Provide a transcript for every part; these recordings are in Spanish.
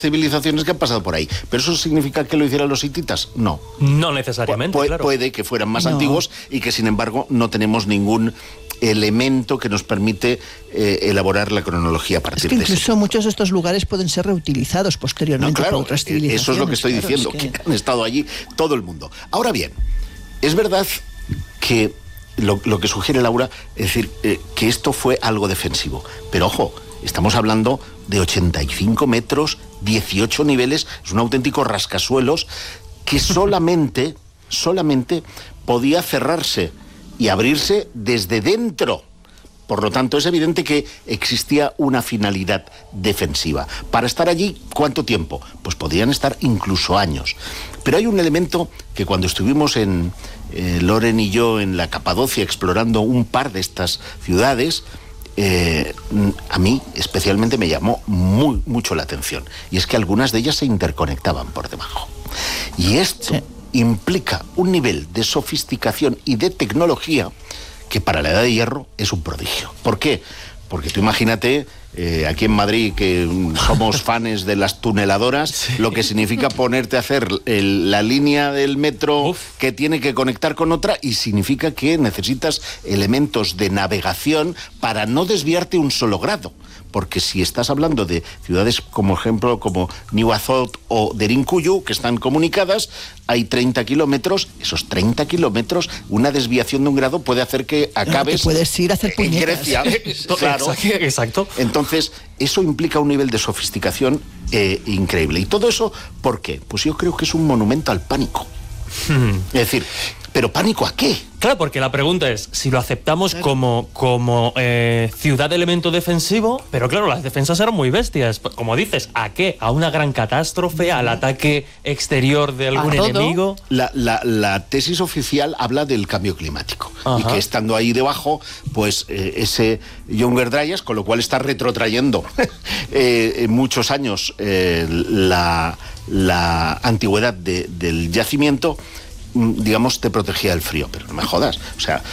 civilizaciones que han pasado por ahí. ¿Pero eso significa que lo hicieran los hititas? No. No necesariamente, claro. Puede que fueran más antiguos y que, sin embargo, no tenemos ningún elemento que nos permite elaborar la cronología a partir de eso. Incluso muchos de estos lugares pueden ser reutilizados posteriormente por otras civilizaciones. Eso es lo que estoy diciendo, que han estado allí todo el mundo. Ahora bien, es verdad que lo que sugiere Laura, es decir, que esto fue algo defensivo. Pero ojo, estamos hablando de 85 metros, 18 niveles, es un auténtico rascasuelos que solamente podía cerrarse y abrirse desde dentro. Por lo tanto, es evidente que existía una finalidad defensiva. Para estar allí, ¿cuánto tiempo? Pues podían estar incluso años. Pero hay un elemento que cuando estuvimos Loren y yo en la Capadocia explorando un par de estas ciudades, a mí especialmente me llamó mucho la atención. Y es que algunas de ellas se interconectaban por debajo. Y esto implica un nivel de sofisticación y de tecnología que para la Edad de Hierro es un prodigio. ¿Por qué? Porque tú imagínate, aquí en Madrid, que somos fans de las tuneladoras, lo que significa ponerte a hacer la línea del metro que tiene que conectar con otra, y significa que necesitas elementos de navegación para no desviarte un solo grado. Porque si estás hablando de ciudades como ejemplo como Niuazote o Derinkuyu, que están comunicadas, hay 30 kilómetros, esos 30 kilómetros, una desviación de un grado puede hacer que acabes puedes ir a hacer en Grecia. Claro. Exacto. Entonces, eso implica un nivel de sofisticación increíble. ¿Y todo eso por qué? Pues yo creo que es un monumento al pánico. Es decir, ¿pero pánico a qué? Claro, porque la pregunta es, si lo aceptamos como ciudad de elemento defensivo, pero claro, las defensas eran muy bestias. Como dices, ¿a qué? ¿A una gran catástrofe? ¿Al ataque exterior de algún enemigo? La tesis oficial habla del cambio climático. Ajá. Y que estando ahí debajo, pues ese Younger Dryas, con lo cual está retrotrayendo muchos años la antigüedad del yacimiento, digamos, te protegía del frío. Pero no me jodas, o sea,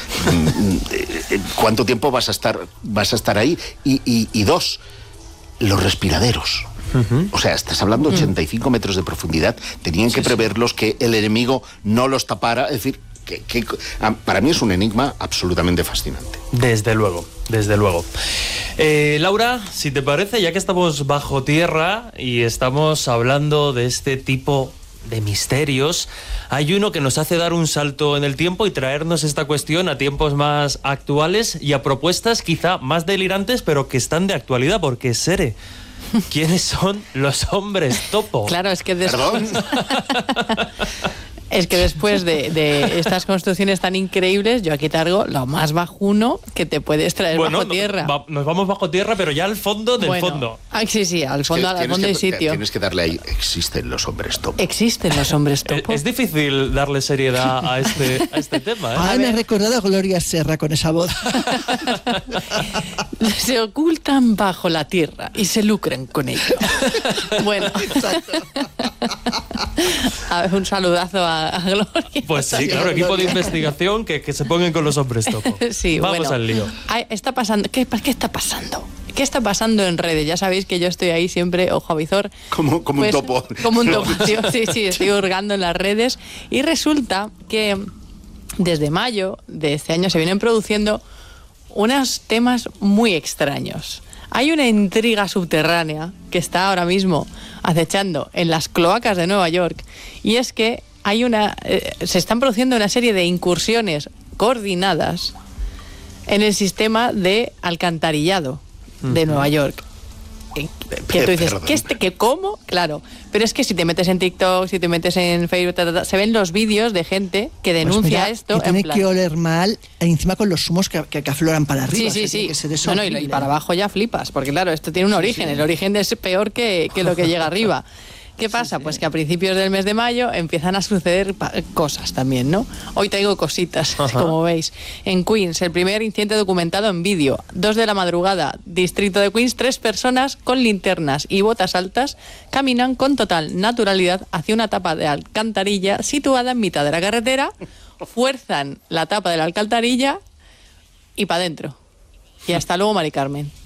¿cuánto tiempo vas a estar ahí? Y dos, los respiraderos. O sea, estás hablando de 85 metros de profundidad, tenían que preverlos, que el enemigo no los tapara, es decir, que para mí es un enigma absolutamente fascinante. Desde luego, desde luego. Laura, si te parece, ya que estamos bajo tierra y estamos hablando de este tipo de misterios, hay uno que nos hace dar un salto en el tiempo y traernos esta cuestión a tiempos más actuales y a propuestas quizá más delirantes, pero que están de actualidad, porque Sere, ¿quiénes son los hombres topo? Claro, es que es que después de estas construcciones tan increíbles, yo aquí te hago lo más bajuno que te puedes traer bajo tierra. Nos vamos bajo tierra, pero ya al fondo del fondo. Sí, al fondo hay sitio. Tienes que darle ahí, existen los hombres topo. Existen los hombres topo. Es difícil darle seriedad a este tema, me ha recordado a Gloria Serra con esa voz. Se ocultan bajo la tierra y se lucran con ello. Bueno. A ver, un saludazo a Gloria. Pues sí, claro, equipo de investigación que se pongan con los hombres topo. Sí, vamos al lío. Está pasando. ¿Qué está pasando? ¿Qué está pasando en redes? Ya sabéis que yo estoy ahí siempre, ojo a visor. Como un topo. Como un topo, sí, estoy hurgando en las redes. Y resulta que desde mayo de este año se vienen produciendo unos temas muy extraños. Hay una intriga subterránea que está ahora mismo acechando en las cloacas de Nueva York, y es que se están produciendo una serie de incursiones coordinadas en el sistema de alcantarillado de Nueva York. Que tú dices, ¿cómo? Claro, pero es que si te metes en TikTok, si te metes en Facebook, se ven los vídeos de gente que denuncia esto. Que tiene que oler mal, encima con los humos que afloran para arriba. Sí. Y para abajo ya flipas, porque claro, esto tiene un origen. El origen es peor que lo que llega arriba. ¿Qué pasa? Pues que a principios del mes de mayo empiezan a suceder cosas también, ¿no? Hoy traigo cositas, como veis. En Queens, el primer incidente documentado en vídeo. 2 de la madrugada, distrito de Queens, 3 personas con linternas y botas altas caminan con total naturalidad hacia una tapa de alcantarilla situada en mitad de la carretera, fuerzan la tapa de la alcantarilla y para adentro. Y hasta luego, Mari Carmen.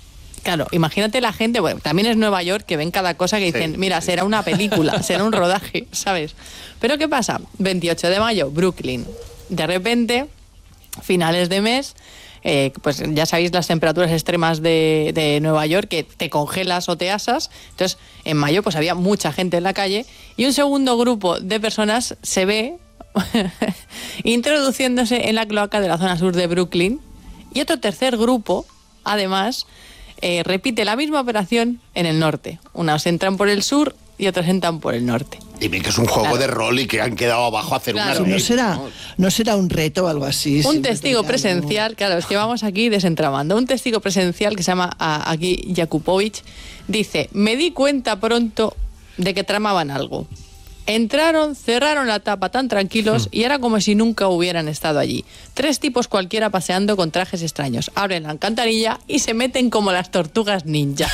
Claro, imagínate la gente, bueno, también es Nueva York, que ven cada cosa que dicen, mira, será una película, será un rodaje, ¿sabes? Pero ¿qué pasa? 28 de mayo, Brooklyn. De repente, finales de mes, pues ya sabéis las temperaturas extremas de Nueva York, que te congelas o te asas. Entonces, en mayo pues había mucha gente en la calle y un segundo grupo de personas se ve introduciéndose en la cloaca de la zona sur de Brooklyn, y otro tercer grupo, además, repite la misma operación en el norte. Unos entran por el sur y otros entran por el norte. Dime que es un juego de rol y que han quedado abajo a hacer una... ¿No será un reto o algo así? Un testigo presencial, claro, es que vamos aquí desentramando. Un testigo presencial que se llama aquí Jakupovich dice: me di cuenta pronto de que tramaban algo. Entraron, cerraron la tapa tan tranquilos y era como si nunca hubieran estado allí. 3 tipos cualquiera paseando con trajes extraños. Abren la alcantarilla y se meten como las tortugas ninja.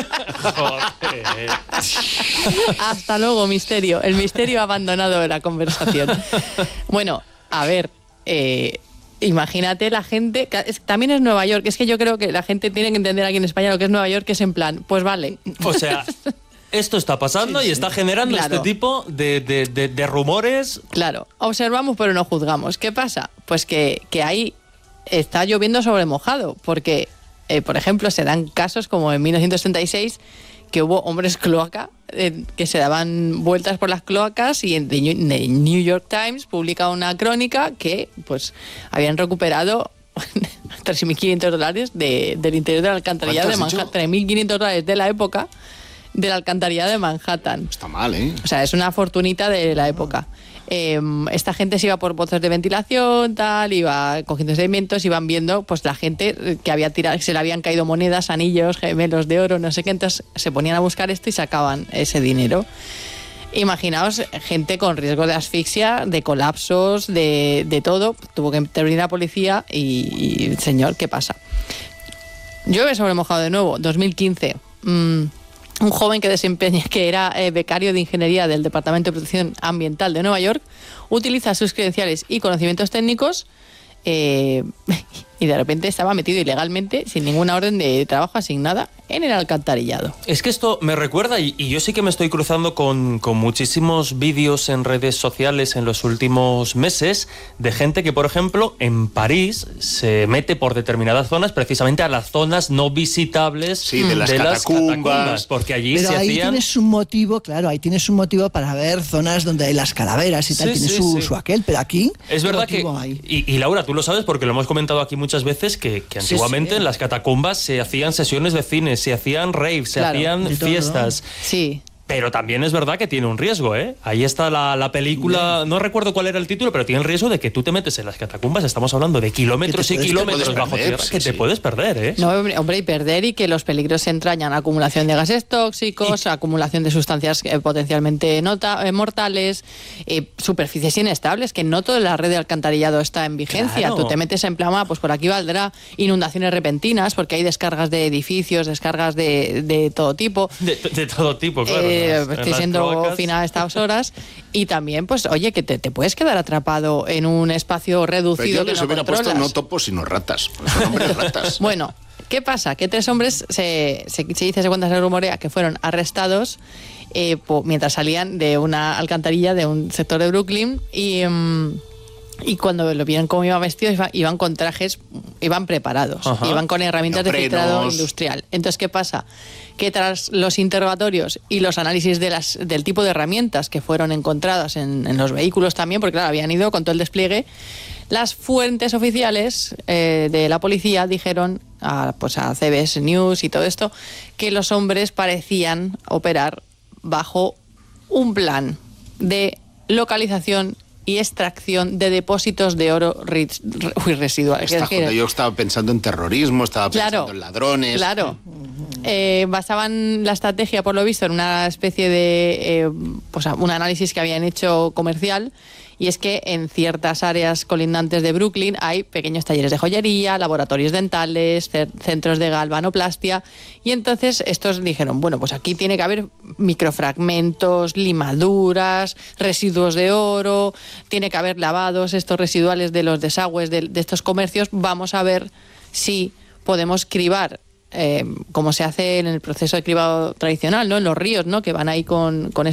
Hasta luego, misterio. El misterio ha abandonado la conversación. Bueno, a ver, imagínate la gente... También es Nueva York. Es que yo creo que la gente tiene que entender aquí en España lo que es Nueva York, que es en plan, pues vale. O sea... Esto está pasando y está generando este tipo de rumores. Claro, observamos pero no juzgamos. ¿Qué pasa? Pues que ahí está lloviendo sobre mojado, porque, por ejemplo, se dan casos como en 1936, que hubo hombres cloaca que se daban vueltas por las cloacas, y en The New York Times publica una crónica que pues habían recuperado $3.500 del interior de la alcantarilla de Manhattan, $3.500 de la época, de la alcantarilla de Manhattan. Está mal, ¿eh? O sea, es una fortunita de la época. Esta gente se iba por pozos de ventilación, tal, iba cogiendo sedimentos, iban viendo pues la gente que había tirado, se le habían caído monedas, anillos, gemelos de oro, no sé qué, entonces se ponían a buscar esto y sacaban ese dinero. Imaginaos gente con riesgo de asfixia, de colapsos, de todo. Tuvo que intervenir la policía y señor, ¿qué pasa? Llueve sobre mojado de nuevo, 2015. Un joven que era becario de ingeniería del Departamento de Protección Ambiental de Nueva York utiliza sus credenciales y conocimientos técnicos y de repente estaba metido ilegalmente, sin ninguna orden de trabajo asignada, en el alcantarillado. Es que esto me recuerda, y yo sí que me estoy cruzando con muchísimos vídeos en redes sociales en los últimos meses de gente que, por ejemplo, en París se mete por determinadas zonas, precisamente a las zonas no visitables de las catacumbas, porque allí pero se ahí hacían... tienes un motivo, claro, ahí tienes un motivo para ver zonas donde hay las calaveras y tal, tiene su aquel, pero aquí... Es verdad que... Y Laura, tú lo sabes porque lo hemos comentado aquí muchas veces, que antiguamente en las catacumbas se hacían sesiones de cine, se hacían raves, se hacían fiestas. Sí. Pero también es verdad que tiene un riesgo, ¿eh? Ahí está la película, no recuerdo cuál era el título, pero tiene el riesgo de que tú te metes en las catacumbas, estamos hablando de kilómetros y kilómetros bajo tierra, que te puedes perder, ¿eh? No, hombre, y perder, y que los peligros se entrañan: acumulación de gases tóxicos, acumulación de sustancias potencialmente mortales, superficies inestables, que no toda la red de alcantarillado está en vigencia. Claro. Tú te metes en plan, pues por aquí valdrá, inundaciones repentinas, porque hay descargas de edificios, descargas de todo tipo. De todo tipo, claro. Estoy siendo fina a estas horas. Y también, pues, oye, que te puedes quedar atrapado en un espacio reducido. Pero yo les hubiera puesto no topos, sino ratas. Son hombres ratas. Bueno, ¿qué pasa? Que 3 hombres se cuenta, se rumorea, que fueron arrestados mientras salían de una alcantarilla de un sector de Brooklyn, y cuando lo vieron cómo iban vestidos, iban con trajes, iban preparados, iban con herramientas de filtrado industrial. Entonces, ¿qué pasa? Que tras los interrogatorios y los análisis del tipo de herramientas que fueron encontradas en los vehículos también, porque claro, habían ido con todo el despliegue, las fuentes oficiales de la policía dijeron a CBS News y todo esto, que los hombres parecían operar bajo un plan de localización y extracción de depósitos de oro residuales. Yo estaba pensando en terrorismo, estaba pensando en ladrones. Claro. Basaban la estrategia, por lo visto, en una especie de un análisis que habían hecho comercial, y es que en ciertas áreas colindantes de Brooklyn hay pequeños talleres de joyería, laboratorios dentales, centros de galvanoplastia, y entonces estos dijeron, bueno, pues aquí tiene que haber microfragmentos, limaduras, residuos de oro, tiene que haber lavados estos residuales de los desagües de estos comercios, vamos a ver si podemos cribar como se hace en el proceso de cribado tradicional, ¿no? En los ríos, ¿no? Que van ahí con